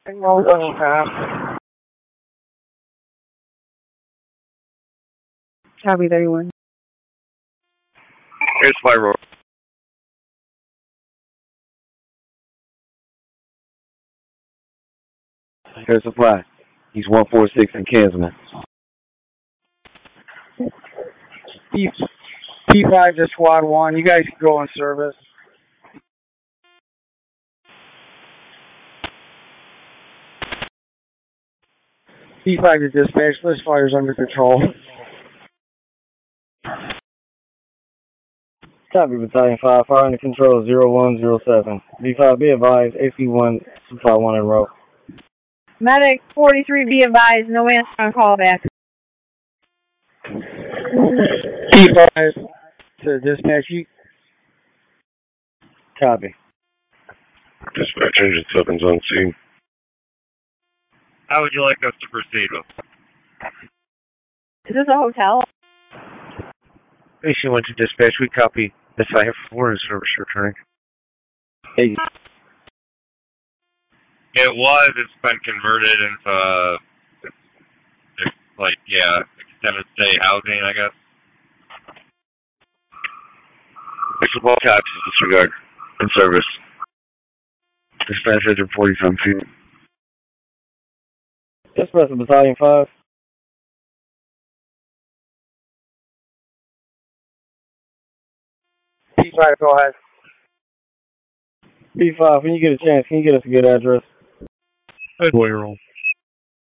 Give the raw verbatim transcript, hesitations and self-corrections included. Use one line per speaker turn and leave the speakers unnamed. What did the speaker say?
Well, it doesn't pass. Copy thirty-one.
Here's my road. Here's supply. He's one four six in Kansman.
P five to squad one. You guys can go on service. P five to dispatch. This fire's under control.
Copy, Battalion five. Fire under control zero one zero seven. B five, be advised. A C one, Supply one in row.
Medic forty-three, be advised. No answer on callback.
P five to dispatch. You.
Copy.
Dispatch engine seven's on scene.
How would you like us to proceed with?
Is this a hotel?
Station one to dispatch. We copy. S I F four is service returning.
Hey.
It was. It's been converted into, uh, like, yeah, extended stay housing, I guess.
Extra taps disregard. In service. Dispatch engine forty is on scene.
Dispatch to Battalion five.
P five, go ahead.
B five, when you get a chance, can you get us a good address?
Boy roll.